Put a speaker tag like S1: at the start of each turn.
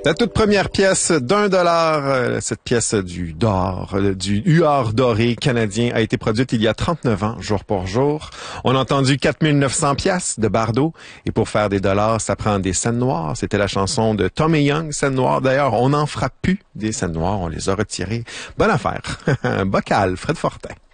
S1: La toute première pièce d'$1, cette pièce du huard doré canadien a été produite il y a 39 ans, jour pour jour. On a entendu 4900 pièces de Bardot et pour faire des dollars, ça prend des scènes noires. C'était la chanson de Tommy Young, scènes noires. D'ailleurs, on n'en fera plus des scènes noires, on les a retirées. Bonne affaire. Bocal, Fred Fortin.